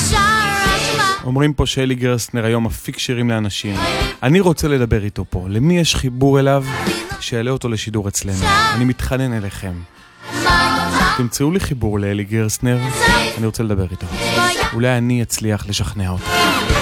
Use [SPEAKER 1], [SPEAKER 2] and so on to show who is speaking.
[SPEAKER 1] אומרים פה שאלי גרסנר היום מפיק שירים לאנשים. אני רוצה לדבר איתו פה. למי יש חיבור אליו? שיעלה אותו לשידור אצלנו. אני מתחנן אליכם. תמצאו לי חיבור לאלי גרסנר. אני רוצה לדבר איתו. אולי אני אצליח לשכנע אותו.